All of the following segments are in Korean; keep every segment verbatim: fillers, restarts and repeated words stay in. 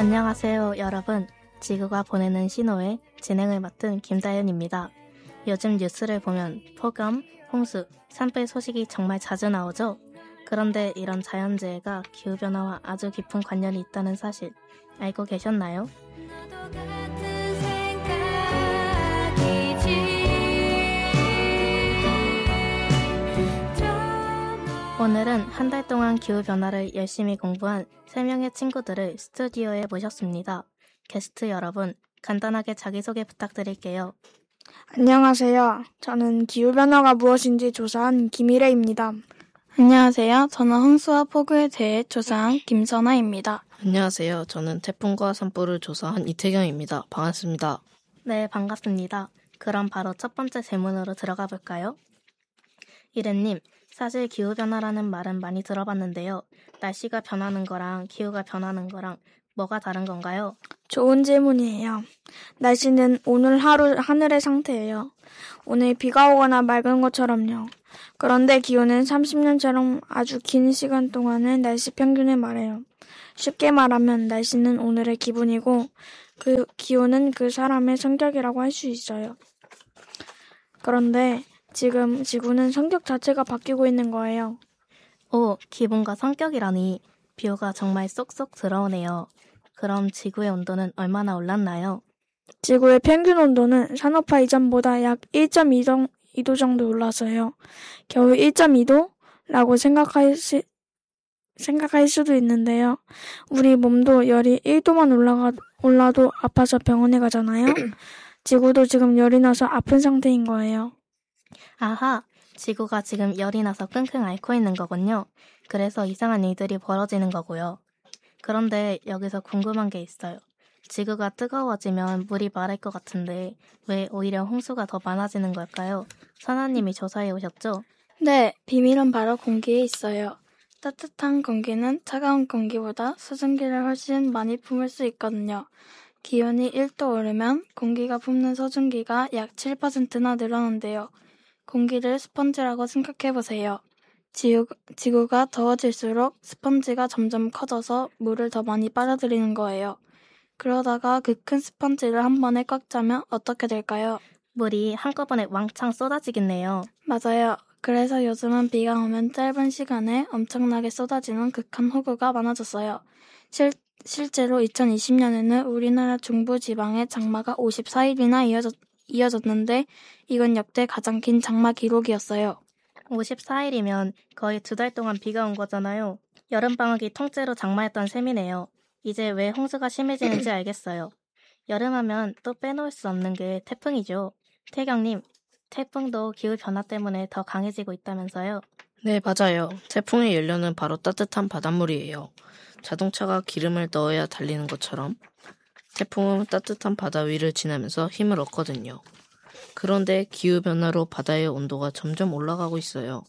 안녕하세요, 여러분. 지구가 보내는 신호의 진행을 맡은 김다현입니다. 요즘 뉴스를 보면 폭염, 홍수, 산불 소식이 정말 자주 나오죠? 그런데 이런 자연재해가 기후변화와 아주 깊은 관련이 있다는 사실 알고 계셨나요? 오늘은 한 달 동안 기후변화를 열심히 공부한 세 명의 친구들을 스튜디오에 모셨습니다. 게스트 여러분, 간단하게 자기소개 부탁드릴게요. 안녕하세요. 저는 기후변화가 무엇인지 조사한 김일혜입니다. 안녕하세요. 저는 홍수와 폭우에 대해 조사한 김선아입니다. 안녕하세요. 저는 태풍과 산불을 조사한 이태경입니다. 반갑습니다. 네, 반갑습니다. 그럼 바로 첫 번째 질문으로 들어가 볼까요? 이래님, 사실 기후변화라는 말은 많이 들어봤는데요. 날씨가 변하는 거랑 기후가 변하는 거랑 뭐가 다른 건가요? 좋은 질문이에요. 날씨는 오늘 하루 하늘의 상태예요. 오늘 비가 오거나 맑은 것처럼요. 그런데 기후는 삼십 년처럼 아주 긴 시간 동안의 날씨 평균을 말해요. 쉽게 말하면 날씨는 오늘의 기분이고 그 기후는 그 사람의 성격이라고 할 수 있어요. 그런데 지금 지구는 성격 자체가 바뀌고 있는 거예요. 오, 기분과 성격이라니. 비유가 정말 쏙쏙 들어오네요. 그럼 지구의 온도는 얼마나 올랐나요? 지구의 평균 온도는 산업화 이전보다 약 일 점 이 도 정도 올랐어요. 겨우 일 점 이 도라고 생각할, 시, 생각할 수도 있는데요. 우리 몸도 열이 일 도만 올라가, 올라도 아파서 병원에 가잖아요. 지구도 지금 열이 나서 아픈 상태인 거예요. 아하, 지구가 지금 열이 나서 끙끙 앓고 있는 거군요. 그래서 이상한 일들이 벌어지는 거고요. 그런데 여기서 궁금한 게 있어요. 지구가 뜨거워지면 물이 마를 것 같은데 왜 오히려 홍수가 더 많아지는 걸까요? 선아님이 조사해 오셨죠? 네, 비밀은 바로 공기에 있어요. 따뜻한 공기는 차가운 공기보다 수증기를 훨씬 많이 품을 수 있거든요. 기온이 일 도 오르면 공기가 품는 수증기가 약 칠 퍼센트나 늘어난대요. 공기를 스펀지라고 생각해보세요. 지구, 지구가 더워질수록 스펀지가 점점 커져서 물을 더 많이 빨아들이는 거예요. 그러다가 그 큰 스펀지를 한 번에 꽉 짜면 어떻게 될까요? 물이 한꺼번에 왕창 쏟아지겠네요. 맞아요. 그래서 요즘은 비가 오면 짧은 시간에 엄청나게 쏟아지는 극한 폭우가 많아졌어요. 실, 실제로 이천이십 년에는 우리나라 중부 지방의 장마가 오십사 일이나 이어졌, 이어졌는데 이건 역대 가장 긴 장마 기록이었어요. 오십사 일이면 거의 두 달 동안 비가 온 거잖아요. 여름방학이 통째로 장마였던 셈이네요. 이제 왜 홍수가 심해지는지 알겠어요. 여름하면 또 빼놓을 수 없는 게 태풍이죠. 태경님, 태풍도 기후변화 때문에 더 강해지고 있다면서요? 네, 맞아요. 태풍의 연료는 바로 따뜻한 바닷물이에요. 자동차가 기름을 넣어야 달리는 것처럼 태풍은 따뜻한 바다 위를 지나면서 힘을 얻거든요. 그런데 기후변화로 바다의 온도가 점점 올라가고 있어요.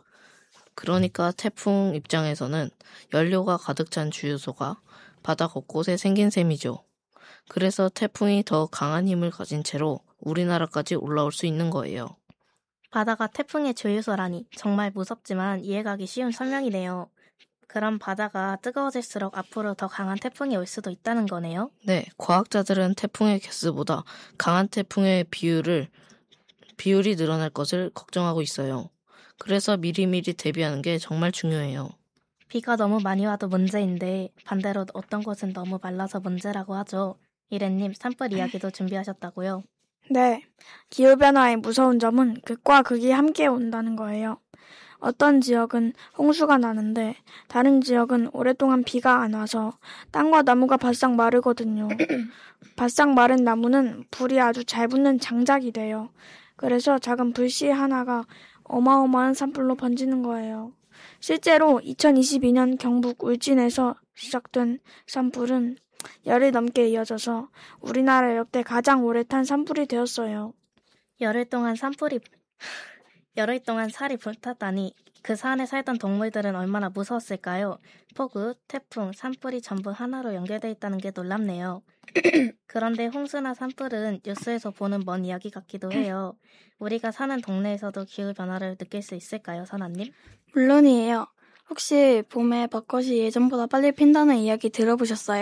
그러니까 태풍 입장에서는 연료가 가득 찬 주유소가 바다 곳곳에 생긴 셈이죠. 그래서 태풍이 더 강한 힘을 가진 채로 우리나라까지 올라올 수 있는 거예요. 바다가 태풍의 주유소라니 정말 무섭지만 이해가기 쉬운 설명이네요. 그럼 바다가 뜨거워질수록 앞으로 더 강한 태풍이 올 수도 있다는 거네요? 네, 과학자들은 태풍의 개수보다 강한 태풍의 비율을, 비율이 늘어날 것을 걱정하고 있어요. 그래서 미리미리 대비하는 게 정말 중요해요. 비가 너무 많이 와도 문제인데 반대로 어떤 곳은 너무 말라서 문제라고 하죠. 이래님, 산불 이야기도 준비하셨다고요? 네, 기후변화의 무서운 점은 극과 극이 함께 온다는 거예요. 어떤 지역은 홍수가 나는데 다른 지역은 오랫동안 비가 안 와서 땅과 나무가 바싹 마르거든요. 바싹 마른 나무는 불이 아주 잘 붙는 장작이 돼요. 그래서 작은 불씨 하나가 어마어마한 산불로 번지는 거예요. 실제로 이천이십이 년 경북 울진에서 시작된 산불은 열흘 넘게 이어져서 우리나라 역대 가장 오래 탄 산불이 되었어요. 열흘 동안 산불이... 열흘 동안 살이 불탔다니 그 산에 살던 동물들은 얼마나 무서웠을까요? 폭우, 태풍, 산불이 전부 하나로 연결돼 있다는 게 놀랍네요. 그런데 홍수나 산불은 뉴스에서 보는 먼 이야기 같기도 해요. 우리가 사는 동네에서도 기후변화를 느낄 수 있을까요, 선아님? 물론이에요. 혹시 봄에 벚꽃이 예전보다 빨리 핀다는 이야기 들어보셨어요?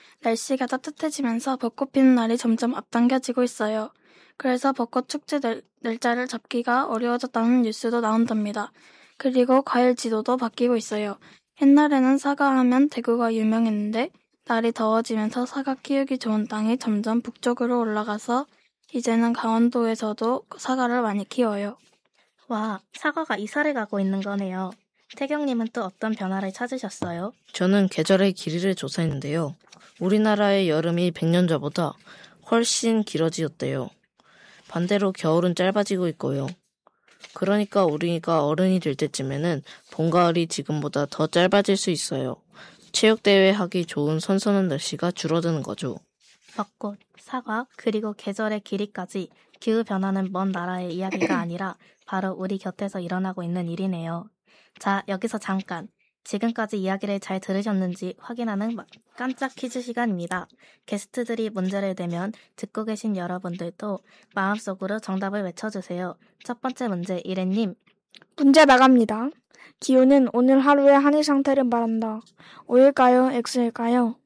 날씨가 따뜻해지면서 벚꽃 피는 날이 점점 앞당겨지고 있어요. 그래서 벚꽃 축제 날, 날짜를 잡기가 어려워졌다는 뉴스도 나온답니다. 그리고 과일 지도도 바뀌고 있어요. 옛날에는 사과하면 대구가 유명했는데 날이 더워지면서 사과 키우기 좋은 땅이 점점 북쪽으로 올라가서 이제는 강원도에서도 사과를 많이 키워요. 와, 사과가 이사를 가고 있는 거네요. 태경님은 또 어떤 변화를 찾으셨어요? 저는 계절의 길이를 조사했는데요. 우리나라의 여름이 백 년 전보다 훨씬 길어지었대요. 반대로 겨울은 짧아지고 있고요. 그러니까 우리가 어른이 될 때쯤에는 봄, 가을이 지금보다 더 짧아질 수 있어요. 체육대회 하기 좋은 선선한 날씨가 줄어드는 거죠. 벚꽃, 사과, 그리고 계절의 길이까지 기후변화는 먼 나라의 이야기가 아니라 바로 우리 곁에서 일어나고 있는 일이네요. 자, 여기서 잠깐. 지금까지 이야기를 잘 들으셨는지 확인하는 깜짝 퀴즈 시간입니다. 게스트들이 문제를 내면 듣고 계신 여러분들도 마음속으로 정답을 외쳐주세요. 첫 번째 문제, 이래님. 문제 나갑니다. 기온은 오늘 하루의 한일 상태를 말한다. O일까요? X일까요?